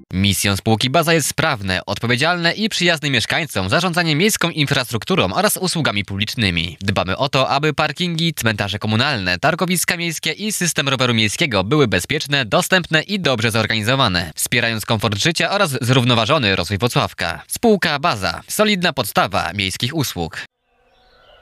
Misją spółki Baza jest sprawne, odpowiedzialne i przyjazne mieszkańcom zarządzanie miejską infrastrukturą oraz usługami publicznymi. Dbamy o to, aby parkingi, cmentarze komunalne, targowiska miejskie i system roweru miejskiego były bezpieczne, dostępne i dobrze zorganizowane, wspierając komfort życia oraz zrównoważony rozwój Włocławka. Spółka Baza. Solidna podstawa miejskich usług.